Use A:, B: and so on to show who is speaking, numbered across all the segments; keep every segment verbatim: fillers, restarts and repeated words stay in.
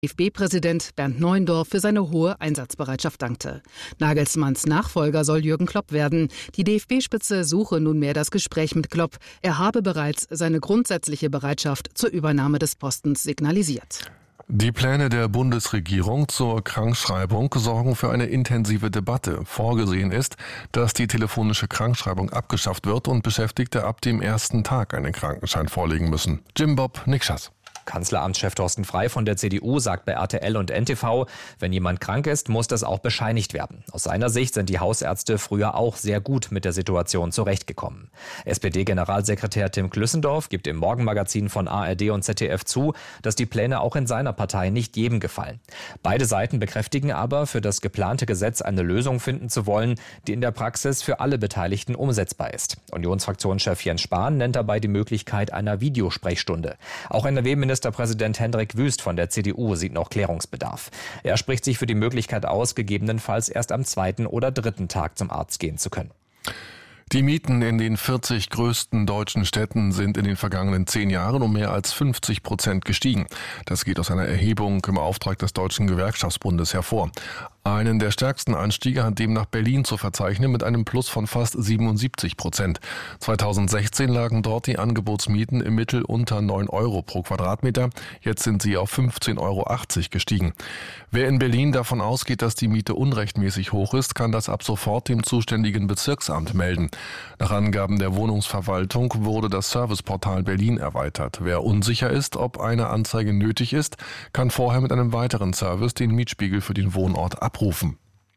A: D F B-Präsident Bernd Neuendorf für seine hohe Einsatzbereitschaft dankte. Nagelsmanns Nachfolger soll Jürgen Klopp werden. Die D F B-Spitze suche nunmehr das Gespräch mit Klopp. Er habe bereits seine grundsätzliche Bereitschaft zur Übernahme des Postens signalisiert.
B: Die Pläne der Bundesregierung zur Krankschreibung sorgen für eine intensive Debatte. Vorgesehen ist, dass die telefonische Krankschreibung abgeschafft wird und Beschäftigte ab dem ersten Tag einen Krankenschein vorlegen müssen. Jim Bob Nikschas.
C: Kanzleramtschef Thorsten Frey von der C D U sagt bei R T L und N T V, wenn jemand krank ist, muss das auch bescheinigt werden. Aus seiner Sicht sind die Hausärzte früher auch sehr gut mit der Situation zurechtgekommen. S P D-Generalsekretär Tim Klüssendorf gibt im Morgenmagazin von A R D und Z D F zu, dass die Pläne auch in seiner Partei nicht jedem gefallen. Beide Seiten bekräftigen aber, für das geplante Gesetz eine Lösung finden zu wollen, die in der Praxis für alle Beteiligten umsetzbar ist. Unionsfraktionschef Jens Spahn nennt dabei die Möglichkeit einer Videosprechstunde. Auch N R W-Ministerpräsident Hendrik Wüst von der C D U sieht noch Klärungsbedarf. Er spricht sich für die Möglichkeit aus, gegebenenfalls erst am zweiten oder dritten Tag zum Arzt gehen zu können.
B: Die Mieten in den vierzig größten deutschen Städten sind in den vergangenen zehn Jahren um mehr als fünfzig Prozent gestiegen. Das geht aus einer Erhebung im Auftrag des Deutschen Gewerkschaftsbundes hervor. Einen der stärksten Anstiege hat demnach Berlin zu verzeichnen mit einem Plus von fast siebenundsiebzig Prozent. zweitausendsechzehn lagen dort die Angebotsmieten im Mittel unter neun Euro pro Quadratmeter. Jetzt sind sie auf fünfzehn Euro achtzig gestiegen. Wer in Berlin davon ausgeht, dass die Miete unrechtmäßig hoch ist, kann das ab sofort dem zuständigen Bezirksamt melden. Nach Angaben der Wohnungsverwaltung wurde das Serviceportal Berlin erweitert. Wer unsicher ist, ob eine Anzeige nötig ist, kann vorher mit einem weiteren Service den Mietspiegel für den Wohnort abrufen. abrufen.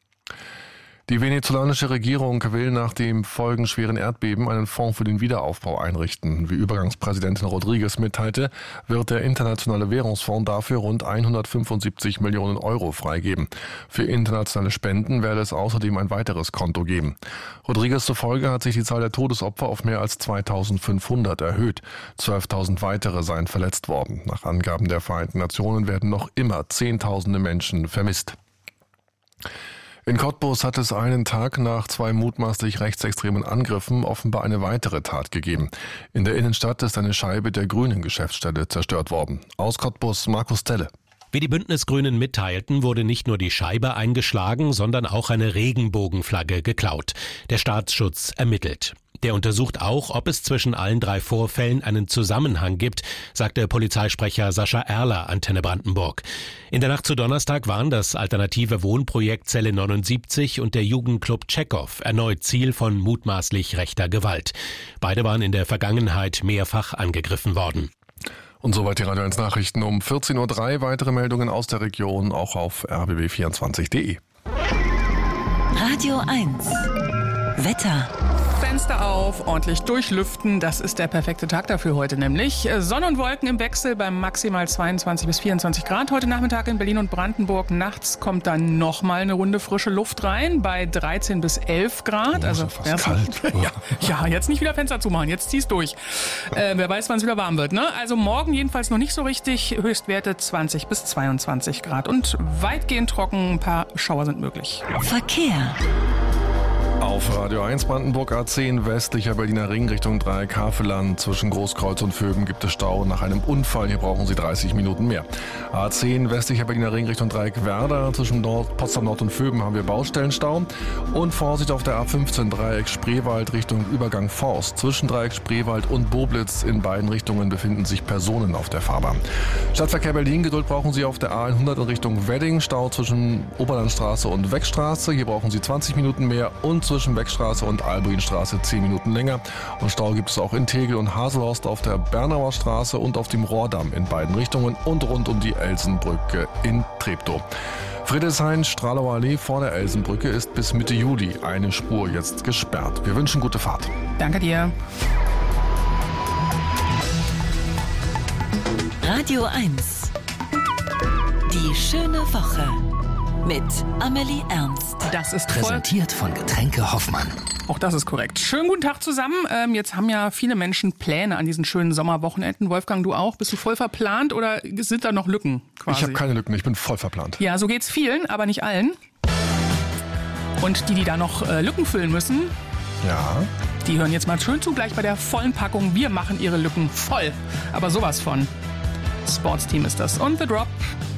B: Die venezolanische Regierung will nach dem folgenschweren Erdbeben einen Fonds für den Wiederaufbau einrichten. Wie Übergangspräsidentin Rodriguez mitteilte, wird der Internationale Währungsfonds dafür rund hundertfünfundsiebzig Millionen Euro freigeben. Für internationale Spenden werde es außerdem ein weiteres Konto geben. Rodriguez zufolge hat sich die Zahl der Todesopfer auf mehr als zweitausendfünfhundert erhöht. zwölftausend weitere seien verletzt worden. Nach Angaben der Vereinten Nationen werden noch immer Zehntausende Menschen vermisst. In Cottbus hat es einen Tag nach zwei mutmaßlich rechtsextremen Angriffen offenbar eine weitere Tat gegeben. In der Innenstadt ist eine Scheibe der grünen Geschäftsstelle zerstört worden. Aus Cottbus Markus Telle.
D: Wie die Bündnisgrünen mitteilten, wurde nicht nur die Scheibe eingeschlagen, sondern auch eine Regenbogenflagge geklaut. Der Staatsschutz ermittelt. Der untersucht auch, ob es zwischen allen drei Vorfällen einen Zusammenhang gibt, sagte Polizeisprecher Sascha Erler, Antenne Brandenburg. In der Nacht zu Donnerstag waren das alternative Wohnprojekt Zelle neunundsiebzig und der Jugendclub Tschechow erneut Ziel von mutmaßlich rechter Gewalt. Beide waren in der Vergangenheit mehrfach angegriffen worden.
B: Und soweit die Radio eins Nachrichten um vierzehn Uhr drei. Weitere Meldungen aus der Region auch auf r b b vierundzwanzig punkt de.
E: Radio eins Wetter.
F: Fenster auf, ordentlich durchlüften, das ist der perfekte Tag dafür heute nämlich. Sonne und Wolken im Wechsel bei maximal zweiundzwanzig bis vierundzwanzig Grad. Heute Nachmittag in Berlin und Brandenburg. Nachts kommt dann nochmal eine Runde frische Luft rein bei dreizehn bis elf Grad.
B: Oh,
F: also
B: fast kalt.
F: ja, ja, jetzt nicht wieder Fenster zumachen, jetzt zieh's durch. Äh, wer weiß, wann es wieder warm wird, ne? Also morgen jedenfalls noch nicht so richtig. Höchstwerte zwanzig bis zweiundzwanzig Grad und weitgehend trocken. Ein paar Schauer sind möglich.
E: Verkehr.
B: Auf Radio eins Brandenburg A zehn westlicher Berliner Ring Richtung Dreieck-Havelland. Zwischen Großkreuz und Vöben gibt es Stau nach einem Unfall. Hier brauchen Sie dreißig Minuten mehr. A zehn westlicher Berliner Ring Richtung Dreieck-Werder. Zwischen Nord, Potsdam Nord und Vöben haben wir Baustellenstau. Und Vorsicht auf der A fünfzehn Dreieck Spreewald Richtung Übergang Forst. Zwischen Dreieck Spreewald und Boblitz in beiden Richtungen befinden sich Personen auf der Fahrbahn. Stadtverkehr Berlin, Geduld brauchen Sie auf der A hundert in Richtung Wedding. Stau zwischen Oberlandstraße und Weckstraße. Hier brauchen Sie zwanzig Minuten mehr. Und zwischen Weckstraße und Albuinstraße zehn Minuten länger. Und Stau gibt es auch in Tegel und Haselhorst auf der Bernauer Straße und auf dem Rohrdamm in beiden Richtungen und rund um die Elsenbrücke in Treptow. Friedrichshain, Stralauer Allee vor der Elsenbrücke ist bis Mitte Juli eine Spur jetzt gesperrt. Wir wünschen gute Fahrt.
F: Danke dir.
E: Radio eins. Die schöne Woche. Mit Amelie Ernst.
F: Das ist voll.
G: Präsentiert von Getränke Hoffmann.
F: Auch das ist korrekt. Schönen guten Tag zusammen. Ähm, jetzt haben ja viele Menschen Pläne an diesen schönen Sommerwochenenden. Wolfgang, du auch? Bist du voll verplant oder sind da noch Lücken quasi?
B: Ich habe keine Lücken, ich bin voll verplant.
F: Ja, so geht's vielen, aber nicht allen. Und die, die da noch äh, Lücken füllen müssen,
B: ja,
F: die hören jetzt mal schön zu, gleich bei der vollen Packung. Wir machen ihre Lücken voll. Aber sowas von. Sportsteam ist das. Und The Drop.